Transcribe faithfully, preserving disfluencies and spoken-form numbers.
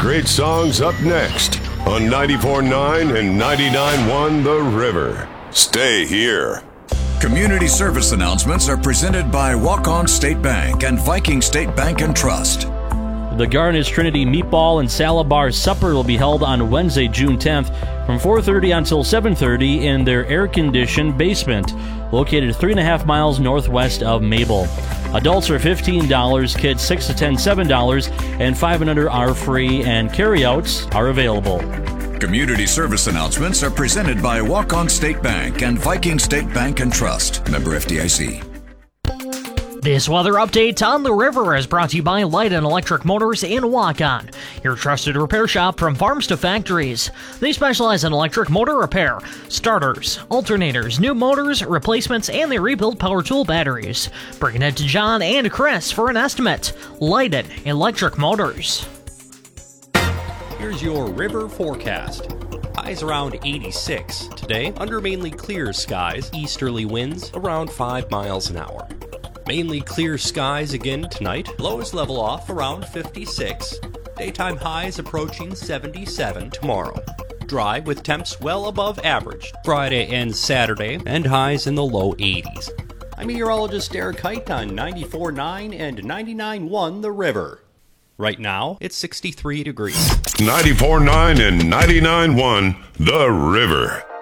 great songs up next on ninety-four point nine and ninety-nine point one The River. Stay here. Community service announcements are presented by Walk-On State Bank and Viking State Bank and Trust. The Garnet's Trinity Meatball and Salad Bar Supper will be held on Wednesday, June tenth from four thirty until seven thirty in their air-conditioned basement, located three and a half miles northwest of Mabel. Adults are fifteen dollars, kids six to ten, seven dollars, and five and under are free, and carryouts are available. Community service announcements are presented by Walk-On State Bank and Viking State Bank and Trust. Member F D I C. This weather update on the river is brought to you by Light and Electric Motors in Waukon, your trusted repair shop from farms to factories. They specialize in electric motor repair, starters, alternators, new motors, replacements, and they rebuild power tool batteries. Bring it to John and Chris for an estimate. Light and Electric Motors. Here's your river forecast. Highs around eighty-six today, under mainly clear skies, easterly winds around five miles an hour. Mainly clear skies again tonight, lows level off around fifty-six. Daytime highs approaching seventy-seven tomorrow. Dry with temps well above average Friday and Saturday, and highs in the low eighties. I'm meteorologist Derek Height on ninety-four point nine and ninety-nine point one The River. Right now, it's sixty-three degrees. ninety-four point nine and ninety-nine point one The River.